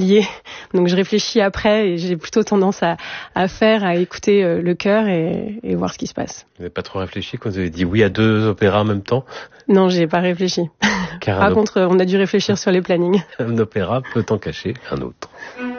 lié. Donc je réfléchis après et j'ai plutôt tendance à écouter le cœur et voir ce qui se passe. Vous n'avez pas trop réfléchi quand vous avez dit oui à 2 opéras en même temps? Non, j'ai pas réfléchi. Par contre, on a dû réfléchir sur les plannings. Un opéra peut en cacher un autre.